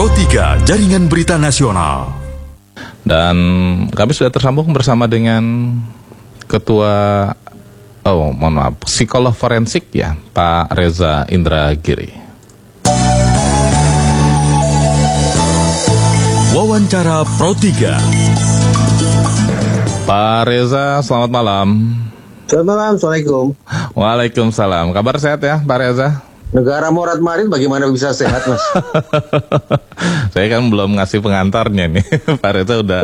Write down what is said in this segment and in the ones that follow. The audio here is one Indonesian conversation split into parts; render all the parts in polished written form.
Pro 3 Jaringan Berita Nasional. Dan kami sudah tersambung bersama dengan Ketua Psikolog Forensik ya, Pak Reza Indragiri. Wawancara Pro 3. Pak Reza, selamat malam. Selamat malam, Assalamualaikum. Waalaikumsalam. Kabar sehat ya, Pak Reza? Negara Morat Marit bagaimana bisa sehat, Mas? Saya kan belum ngasih pengantarnya nih. Pak Reza udah.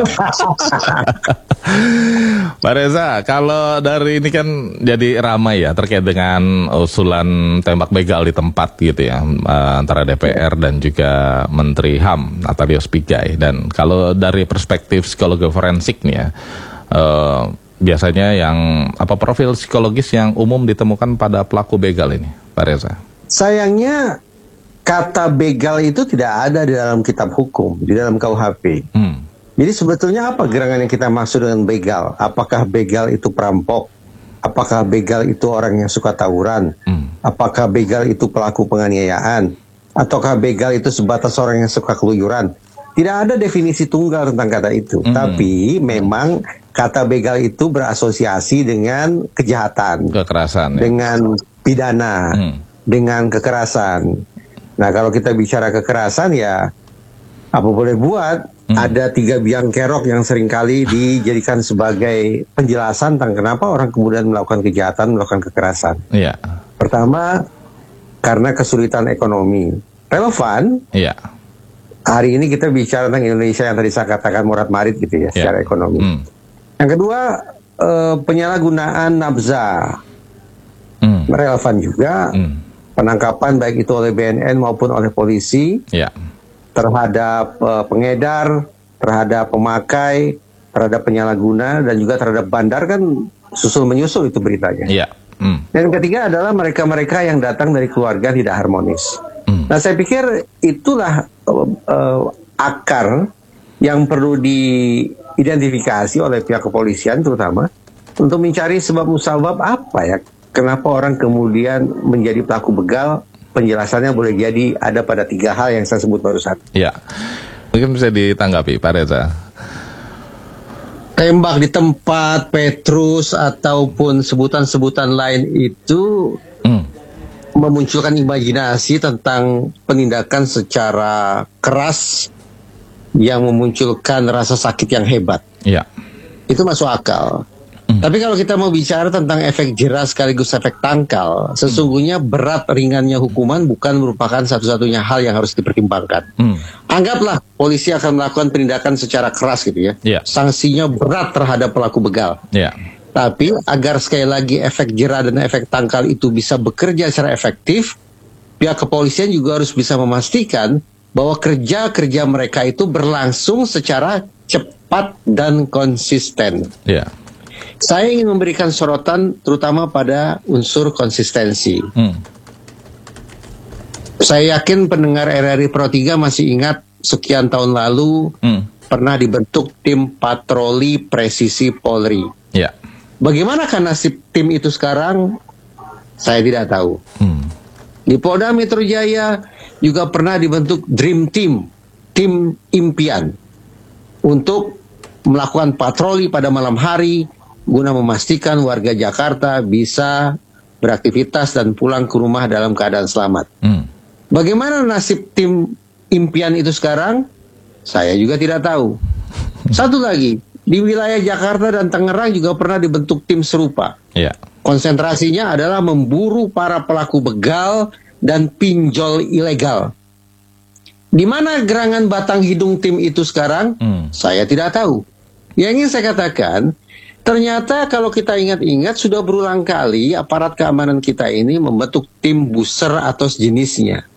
Pak Reza, kalau dari ini kan jadi ramai ya terkait dengan usulan tembak begal di tempat gitu ya, antara DPR dan juga Menteri HAM Natalius Pigai. Dan kalau dari perspektif psikologi forensik nih ya, biasanya yang profil psikologis yang umum ditemukan pada pelaku begal ini, Pak Reza? Sayangnya kata begal itu tidak ada di dalam kitab hukum, di dalam KUHP. Jadi sebetulnya apa gerangan yang kita maksud dengan begal? Apakah begal itu perampok? Apakah begal itu orang yang suka tawuran? Apakah begal itu pelaku penganiayaan? Ataukah begal itu sebatas orang yang suka keluyuran? Tidak ada definisi tunggal tentang kata itu. Tapi memang kata begal itu berasosiasi dengan kejahatan, kekerasan, dengan pidana, dengan kekerasan. Nah, kalau kita bicara kekerasan ya apa boleh buat. Ada 3 biang kerok yang seringkali dijadikan sebagai penjelasan tentang kenapa orang kemudian melakukan kejahatan, melakukan kekerasan. Iya. Pertama, karena kesulitan ekonomi. Relevan. Iya. Hari ini kita bicara tentang Indonesia yang tadi saya katakan morat marit gitu ya, secara ekonomi. Yang kedua, penyalahgunaan nafza. Relevan juga. Penangkapan baik itu oleh BNN maupun oleh polisi. Terhadap pengedar, terhadap pemakai, terhadap penyalahguna, dan juga terhadap bandar kan susul-menyusul itu beritanya. Dan yang ketiga adalah mereka-mereka yang datang dari keluarga tidak harmonis. Nah, saya pikir itulah akar yang perlu diidentifikasi oleh pihak kepolisian terutama untuk mencari sebab musabab apa ya, kenapa orang kemudian menjadi pelaku begal. Penjelasannya boleh jadi ada pada 3 hal yang saya sebut barusan. Ya, mungkin bisa ditanggapi Pak Reza. Tembak di tempat, Petrus, ataupun sebutan-sebutan lain itu memunculkan imajinasi tentang penindakan secara keras yang memunculkan rasa sakit yang hebat. Itu masuk akal. Tapi kalau kita mau bicara tentang efek jerah sekaligus efek tangkal, sesungguhnya berat ringannya hukuman bukan merupakan satu-satunya hal yang harus dipertimbangkan. Anggaplah polisi akan melakukan penindakan secara keras gitu ya. Sanksinya berat terhadap pelaku begal. Tapi agar sekali lagi efek jerah dan efek tangkal itu bisa bekerja secara efektif, pihak kepolisian juga harus bisa memastikan bahwa kerja-kerja mereka itu berlangsung secara cepat dan konsisten. Saya ingin memberikan sorotan terutama pada unsur konsistensi. Saya yakin pendengar RRI Pro 3 masih ingat sekian tahun lalu pernah dibentuk tim patroli presisi Polri. Bagaimanakah nasib tim itu sekarang? Saya tidak tahu. Di Polda Metro Jaya juga pernah dibentuk Dream Team, tim impian, untuk melakukan patroli pada malam hari guna memastikan warga Jakarta bisa beraktivitas dan pulang ke rumah dalam keadaan selamat. Bagaimana nasib tim impian itu sekarang? Saya juga tidak tahu. Satu lagi, di wilayah Jakarta dan Tangerang juga pernah dibentuk tim serupa. Konsentrasinya adalah memburu para pelaku begal dan pinjol ilegal. Di mana gerangan batang hidung tim itu sekarang? Saya tidak tahu. Yang ingin saya katakan, ternyata kalau kita ingat-ingat sudah berulang kali aparat keamanan kita ini membentuk tim buser atau sejenisnya.